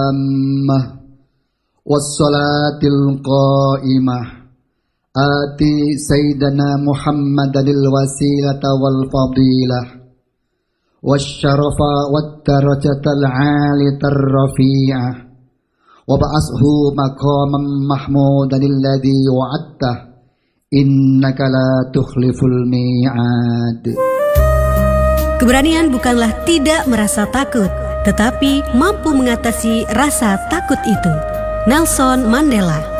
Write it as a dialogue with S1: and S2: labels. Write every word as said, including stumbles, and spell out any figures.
S1: tammah wassalatil qa'imah ati sayyidana Muhammadil wasilata wal fadilah wasyarafa waddarajatal alitar rafi'ah wa ba'ashu maqaman mahmudan alladhi wa'adtah innaka la tukhliful mi'ad.
S2: Keberanian bukanlah tidak merasa takut, tetapi mampu mengatasi rasa takut itu. Nelson Mandela.